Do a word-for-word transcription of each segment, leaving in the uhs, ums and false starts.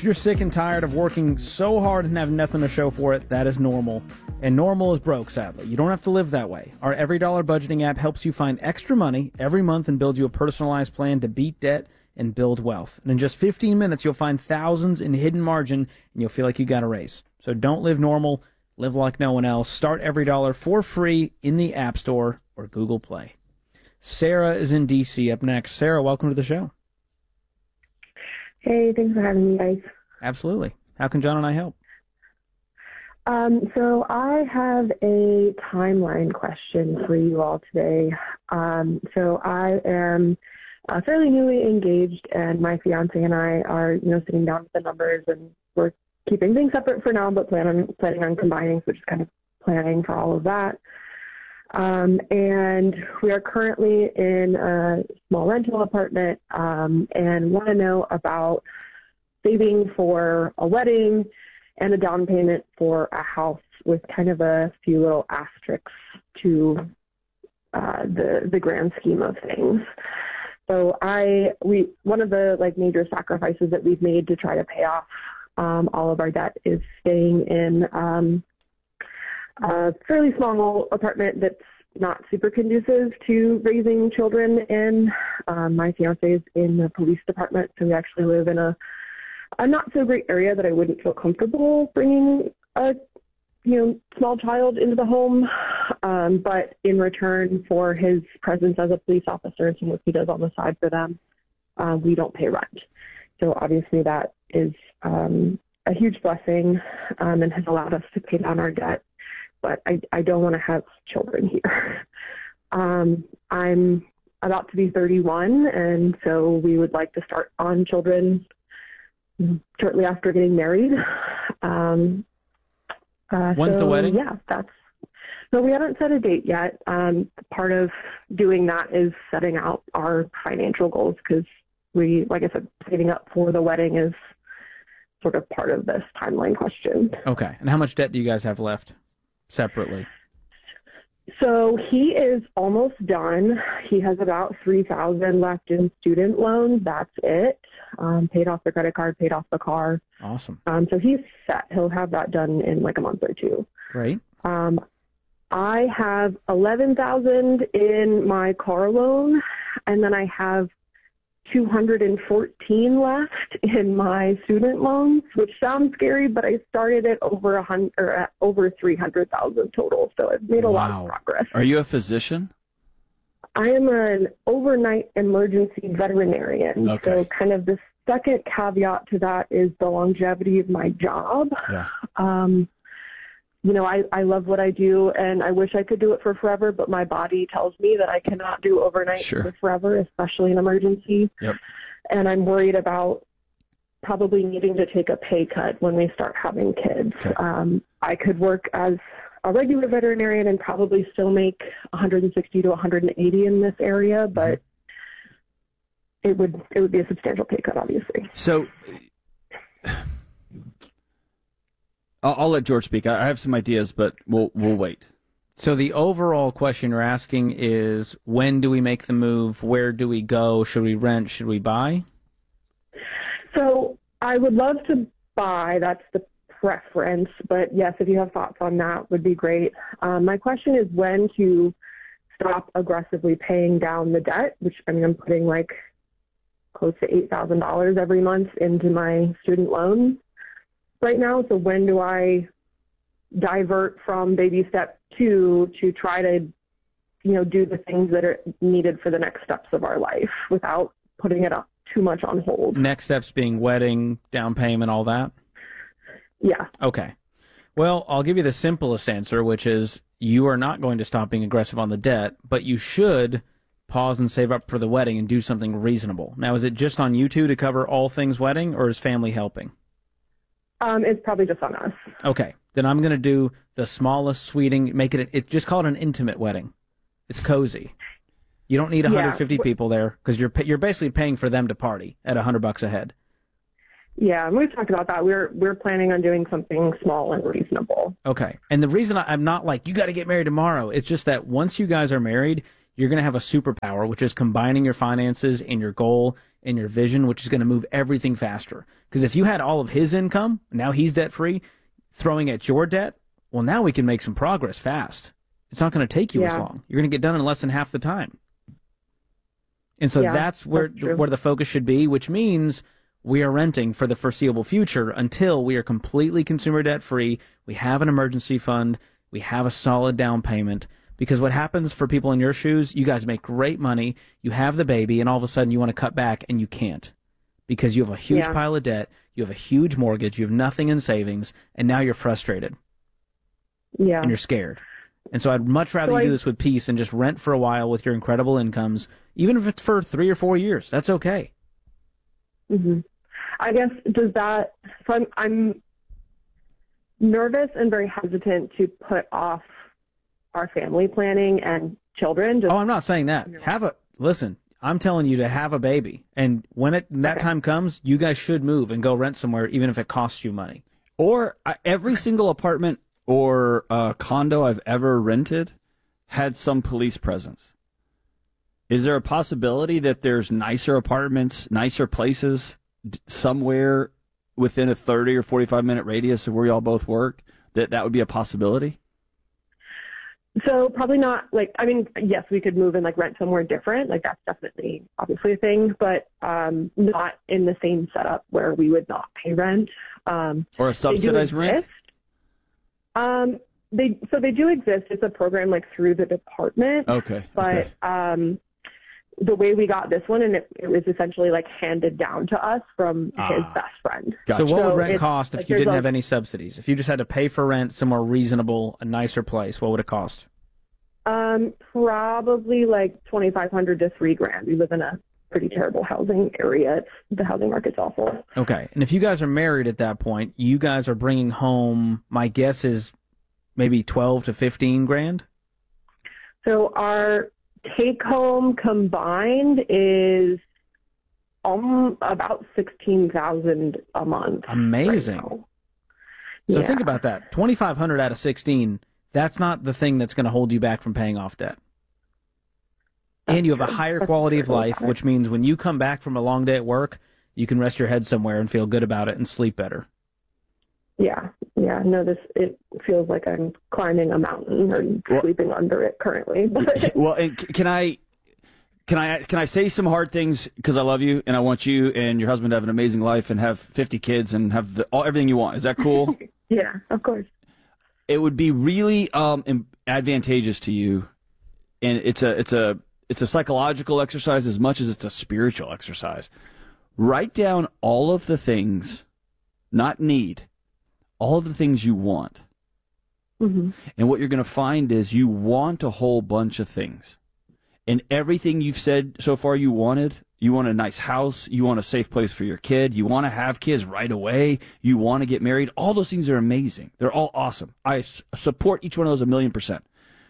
If you're sick and tired of working so hard and having nothing to show for it, that is normal. And normal is broke, sadly. You don't have to live that way. Our Every Dollar budgeting app helps you find extra money every month and builds you a personalized plan to beat debt and build wealth. And in just fifteen minutes, you'll find thousands in hidden margin, and you'll feel like you got a raise. So don't live normal. Live like no one else. Start Every Dollar for free in the App Store or Google Play. Sarah is in D C up next. Sarah, welcome to the show. Hey, thanks for having me, guys. Absolutely. How can John and I help? Um, so I have a timeline question for you all today. Um, so I am uh, fairly newly engaged, and my fiance and I are, you know, sitting down with the numbers, and we're keeping things separate for now, but plan on planning on combining. So just kind of planning for all of that. Um, and we are currently in a small rental apartment, um, and want to know about saving for a wedding and a down payment for a house, with kind of a few little asterisks to uh, the the grand scheme of things. So I we one of the like major sacrifices that we've made to try to pay off um, all of our debt is staying in um, a fairly small apartment that's not super conducive to raising children in. Um, my fiance is in the police department, so we actually live in a, a not so great area that I wouldn't feel comfortable bringing a you know small child into the home. Um, but in return for his presence as a police officer and some work he does on the side for them, uh, we don't pay rent. So obviously that is um, a huge blessing um, and has allowed us to pay down our debt. But I, I don't want to have children here. Um, I'm about to be thirty-one, and so we would like to start on children shortly after getting married. Um, uh, When's so, the wedding? Yeah, that's. So we haven't set a date yet. Um, part of doing that is setting out our financial goals, because we, like I said, saving up for the wedding is sort of part of this timeline question. Okay. And how much debt do you guys have left? Separately? So he is almost done. He has about three thousand dollars left in student loans. That's it. Um, paid off the credit card, paid off the car. Awesome. Um, so he's set. He'll have that done in like a month or two. Great. Um, I have eleven thousand dollars in my car loan, and then I have two hundred fourteen left in my student loans, which sounds scary, but I started at over a hundred or at over three hundred thousand total. So I've made a Wow. lot of progress. Are you a physician? I am an overnight emergency veterinarian. Okay. So kind of the second caveat to that is the longevity of my job. Yeah. Um, you know, I, I love what I do, and I wish I could do it for forever, but my body tells me that I cannot do overnight Sure. for forever, especially in emergency. Yep. And I'm worried about probably needing to take a pay cut when we start having kids. Okay. Um, I could work as a regular veterinarian and probably still make one hundred sixty to one hundred eighty in this area, but mm-hmm. it would it would be a substantial pay cut, obviously. So I'll, I'll let George speak. I have some ideas, but we'll we'll wait. So the overall question you're asking is, when do we make the move? Where do we go? Should we rent? Should we buy? So I would love to buy. That's the preference. But yes, if you have thoughts on that, would be great. Um, my question is when to stop aggressively paying down the debt, which, I mean, I'm putting like close to eight thousand dollars every month into my student loans right now. So when do I divert from baby step two to try to, you know, do the things that are needed for the next steps of our life without putting it up too much on hold? Next steps being wedding, down payment, all that? Yeah. Okay. Well, I'll give you the simplest answer, which is you are not going to stop being aggressive on the debt, but you should pause and save up for the wedding and do something reasonable. Now, is it just on you two to cover all things wedding, or is family helping? Um, it's probably just on us. Okay. Then I'm going to do the smallest sweeting, make it, it just call it an intimate wedding. It's cozy. You don't need one hundred fifty yeah. people there, because you're you're basically paying for them to party at one hundred bucks a head. Yeah, and we've talked about that. We're we're planning on doing something small and reasonable. Okay. And the reason I, I'm not like, you got to get married tomorrow, it's just that once you guys are married, you're going to have a superpower, which is combining your finances and your goal and your vision, which is going to move everything faster. Because if you had all of his income, now he's debt-free, throwing at your debt, well, now we can make some progress fast. It's not going to take you Yeah. as long. You're going to get done in less than half the time. And so Yeah, that's where that's true. where the focus should be, which means we are renting for the foreseeable future until we are completely consumer debt-free. We have an emergency fund. We have a solid down payment. Because what happens for people in your shoes, you guys make great money, you have the baby, and all of a sudden you want to cut back and you can't. Because you have a huge Yeah. pile of debt, you have a huge mortgage, you have nothing in savings, and now you're frustrated Yeah. and you're scared. And so I'd much rather So you do I- this with peace and just rent for a while with your incredible incomes, even if it's for three or four years. That's okay. hmm I guess, does that, so I'm, I'm nervous and very hesitant to put off our family planning and children. Just, Oh, I'm not saying that. Have a listen. I'm telling you to have a baby, and when it that Okay. time comes, you guys should move and go rent somewhere, even if it costs you money. Or uh, every single apartment or uh, condo I've ever rented had some police presence. Is there a possibility that there's nicer apartments, nicer places d- somewhere within a thirty or forty-five minute radius of where y'all both work, that that would be a possibility? So probably not, like, I mean, yes, we could move and like rent somewhere different. Like that's definitely obviously a thing, but um, not in the same setup where we would not pay rent. Um, Or a they do subsidized rent? exist. Um, they so they do exist. It's a program like through the department, Okay. but okay. um, the way we got this one, and it, it was essentially like handed down to us from his Ah. best friend. Gotcha. So what So would rent it's- cost if like, you there's didn't a- have any subsidies? If you just had to pay for rent somewhere reasonable, a nicer place, what would it cost? Um, probably like twenty five hundred to three grand. We live in a pretty terrible housing area. It's, the housing market's awful. Okay. And if you guys are married at that point, you guys are bringing home, my guess is maybe twelve to fifteen grand? So our take home combined is um about sixteen thousand a month. Amazing. right now. So Yeah. think about that. twenty-five hundred out of sixteen, that's not the thing that's going to hold you back from paying off debt. And you have a true. higher That's quality of true. life, which means when you come back from a long day at work, you can rest your head somewhere and feel good about it and sleep better. Yeah, yeah. No, this it feels like I'm climbing a mountain or Well- sleeping under it currently. But Well, and c- can I can I can I say some hard things because I love you and I want you and your husband to have an amazing life and have fifty kids and have the, all everything you want. Is that cool? yeah, of course. It would be really um im- advantageous to you, and it's a it's a it's a psychological exercise as much as it's a spiritual exercise. Write down all of the things, not need, all of the things you want. hmm And what you're going to find is you want a whole bunch of things. And everything you've said so far you wanted, you want a nice house, you want a safe place for your kid, you want to have kids right away, you want to get married. All those things are amazing. They're all awesome. I s- support each one of those a million percent.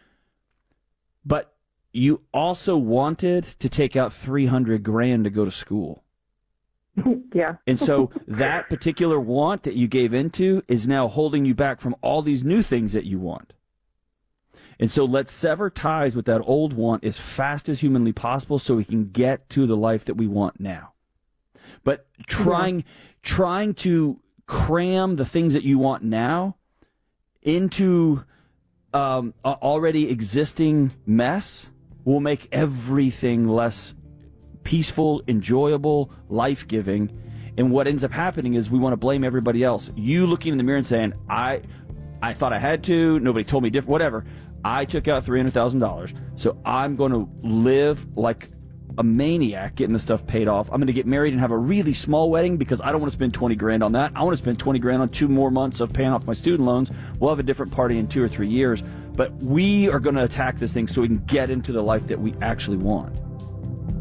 But you also wanted to take out three hundred grand to go to school. yeah. And so that particular want that you gave into is now holding you back from all these new things that you want. And so let's sever ties with that old want as fast as humanly possible so we can get to the life that we want now. But trying trying to cram the things that you want now into um, a already existing mess will make everything less peaceful, enjoyable, life-giving. And what ends up happening is we want to blame everybody else. You looking in the mirror and saying, I I thought I had to, nobody told me different, whatever. I took out three hundred thousand dollars, so I'm going to live like a maniac getting this stuff paid off. I'm going to get married and have a really small wedding because I don't want to spend twenty grand on that. I want to spend twenty grand on two more months of paying off my student loans. We'll have a different party in two or three years, but we are going to attack this thing so we can get into the life that we actually want.